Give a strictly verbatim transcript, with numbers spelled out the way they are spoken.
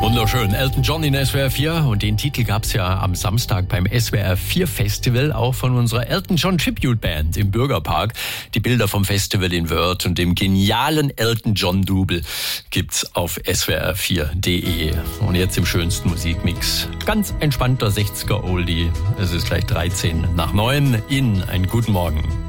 Wunderschön. Elton John in S W R vier. Und den Titel gab's ja am Samstag beim S W R vier Festival, auch von unserer Elton John Tribute Band im Bürgerpark. Die Bilder vom Festival in Wörth und dem genialen Elton John Double gibt's auf S W R vier punkt de. Und jetzt im schönsten Musikmix. Ganz entspannter sechziger Oldie. Es ist gleich dreizehn nach neun. Ihnen einen guten Morgen.